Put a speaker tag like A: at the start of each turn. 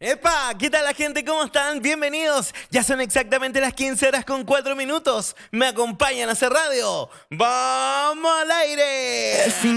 A: ¡Epa! ¿Qué tal la gente? ¿Cómo están? Bienvenidos. Ya son exactamente las 15 horas con 4 minutos. Me acompañan a hacer radio. ¡Vamos al aire!